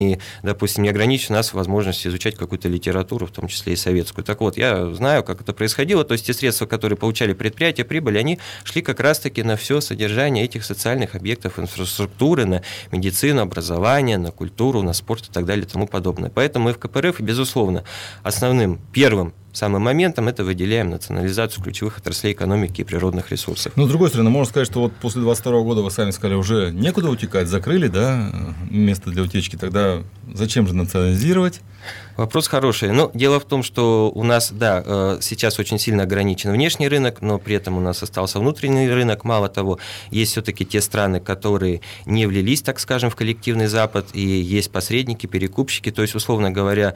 и, допустим, не ограничить нас в возможности изучать какую-то литературу, в том числе и советскую. Так вот, я знаю, как это происходило, то есть те средства, которые получали предприятия, прибыль, они шли как раз-таки на все содержание этих социальных объектов инфраструктуры, на медицину, образование, на культуру, на спорт и так далее и тому подобное. Поэтому мы в КПРФ, безусловно, основным, первым самым моментом это выделяем национализацию ключевых отраслей экономики и природных ресурсов. Но, с другой стороны, можно сказать, что вот после 22 года, вы сами сказали, уже некуда утекать, закрыли, да, место для утечки, тогда зачем же национализировать? Вопрос хороший. Но дело в том, что у нас, да, сейчас очень сильно ограничен внешний рынок, но при этом у нас остался внутренний рынок. Мало того, есть все-таки те страны, которые не влились, так скажем, в коллективный Запад, и есть посредники, перекупщики, то есть, условно говоря,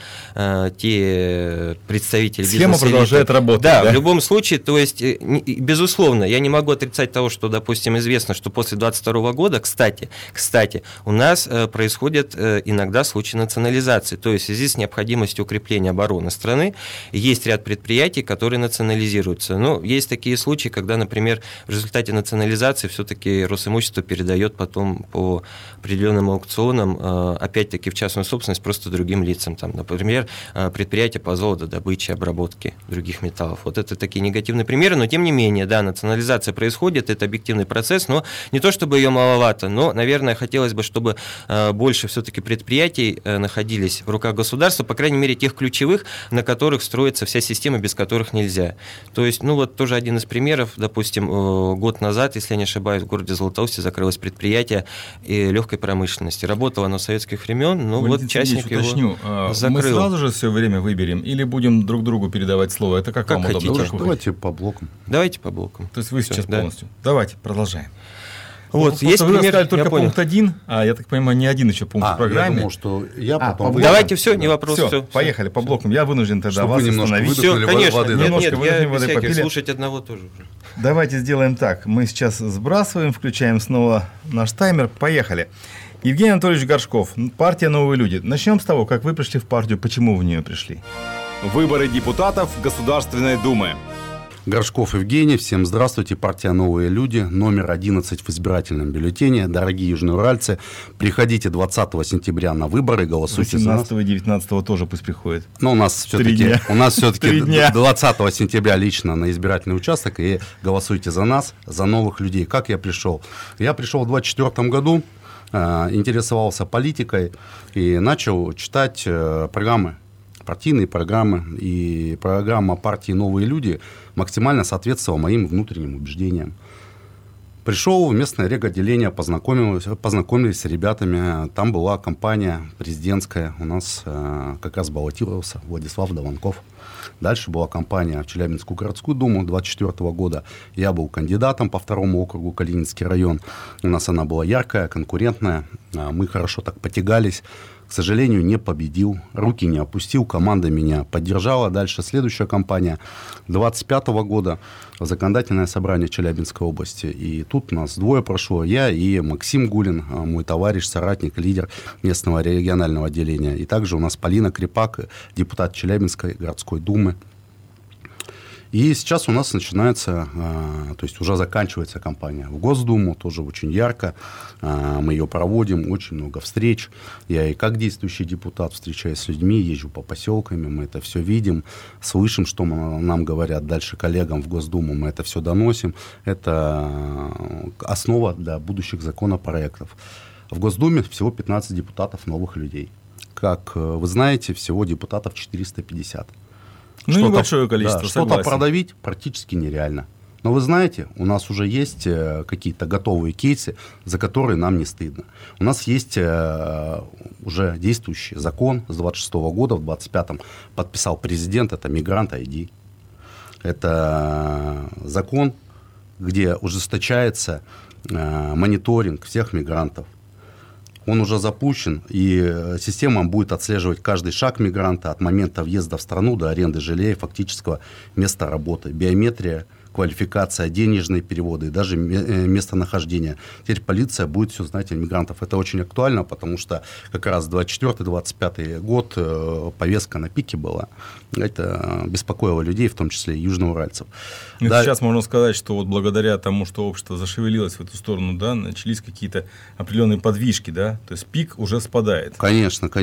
те представители схема продолжает работать. Да, в любом случае, то есть, безусловно, я не могу отрицать того, что, допустим, известно, что после 22 года, кстати, у нас происходят иногда случаи национализации, то есть в связи с необходимостью укрепления обороны страны есть ряд предприятий, которые национализируются. Но есть такие случаи, когда, например, в результате национализации все-таки Росимущество передает потом по определенным аукционам, опять-таки в частную собственность, просто другим лицам. Там, например, предприятия по золотодобыче, обработке других металлов. Вот это такие негативные примеры, но тем не менее, да, национализация происходит, это объективный процесс, но не то чтобы ее маловато, но, наверное, хотелось бы, чтобы больше все-таки предприятий находились в руках государства, по крайней мере, тех ключевых, на которых строится вся система, без которых нельзя. То есть, ну вот тоже один из примеров, допустим, год назад, если я не ошибаюсь, в городе Златоусте закрылось предприятие легкой промышленности. Работало оно с советских времен, но вот частник его закрыл. Мы сразу же все время выберем или будем друг другу передавать слово? Это как вам хотите. удобно? Давайте по блокам. Давайте по блокам. То есть вы сейчас да. полностью. Давайте, продолжаем. Вот, есть вы пример, сказали только я пункт 1, а я так понимаю, не один еще пункт в программе. Я думал, что я потом... Давайте все, не вопрос. Все, поехали по блокам. Я вынужден тогда чтобы вас немножко остановить. Все, конечно, воды, нет, я воды без попили. слушать одного тоже. Давайте сделаем так. Мы сейчас сбрасываем, включаем снова наш таймер. Поехали. Евгений Анатольевич Горшков, партия «Новые люди». Начнем с того, как вы пришли в партию, почему вы в нее пришли. Выборы депутатов Государственной Думы. Горшков Евгений, всем здравствуйте, партия «Новые люди», номер 11 в избирательном бюллетене. Дорогие южноуральцы, приходите 20 сентября на выборы, голосуйте за нас. 18 и 19 тоже пусть приходит. Но у нас все-таки 20 сентября лично на избирательный участок, и голосуйте за нас, за новых людей. Как я пришел? Я пришел в 2024 году, интересовался политикой и начал читать программы, партийные программы, и программа партии «Новые люди» максимально соответствовала моим внутренним убеждениям. Пришел в местное реготделение, познакомились с ребятами, там была кампания президентская, у нас как раз баллотировался Владислав Дованков. Дальше была кампания в Челябинскую городскую думу 2024 года. Я был кандидатом по 2 округу, Калининский район. У нас она была яркая, конкурентная, мы хорошо так потягались. К сожалению, не победил, руки не опустил, команда меня поддержала. Дальше следующая кампания 2025 года, законодательное собрание Челябинской области. И тут у нас двое прошло, я и Максим Гулин, мой товарищ, соратник, лидер местного регионального отделения. И также у нас Полина Крепак, депутат Челябинской городской думы. И сейчас у нас начинается, то есть уже заканчивается кампания в Госдуму, тоже очень ярко. Мы ее проводим, очень много встреч. Я и как действующий депутат встречаюсь с людьми, езжу по поселкам, мы это все видим, слышим, что нам говорят дальше коллегам в Госдуму, мы это все доносим. Это основа для будущих законопроектов. В Госдуме всего 15 депутатов новых людей. Как вы знаете, всего депутатов 450. Ну, небольшое количество, да, что-то продавить практически нереально. Но вы знаете, у нас уже есть какие-то готовые кейсы, за которые нам не стыдно. У нас есть уже действующий закон с 26 года, в 25-м подписал президент, это «Мигрант ID». Это закон, где ужесточается мониторинг всех мигрантов. Он уже запущен, и система будет отслеживать каждый шаг мигранта от момента въезда в страну до аренды жилья и фактического места работы. Биометрия, квалификация, денежные переводы и даже местонахождение. Теперь полиция будет все знать о мигрантах. Это очень актуально, потому что как раз 24-25 год повестка на пике была. Это беспокоило людей, в том числе и южноуральцев. Да. Сейчас можно сказать, что вот благодаря тому, что общество зашевелилось в эту сторону, да, начались какие-то определенные подвижки, да, то есть пик уже спадает. Конечно, конечно.